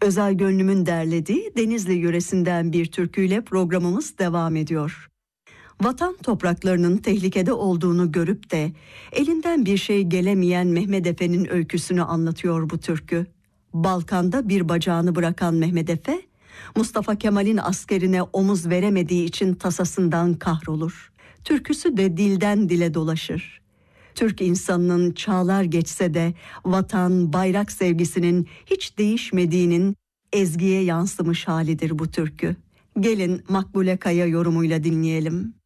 Özay Gönlüm'ün derlediği Denizli yöresinden bir türküyle programımız devam ediyor. Vatan topraklarının tehlikede olduğunu görüp de elinden bir şey gelemeyen Mehmet Efe'nin öyküsünü anlatıyor bu türkü. Balkan'da bir bacağını bırakan Mehmet Efe, Mustafa Kemal'in askerine omuz veremediği için tasasından kahrolur. Türküsü de dilden dile dolaşır. Türk insanının çağlar geçse de vatan, bayrak sevgisinin hiç değişmediğinin ezgiye yansımış halidir bu türkü. Gelin Makbule Kaya yorumuyla dinleyelim.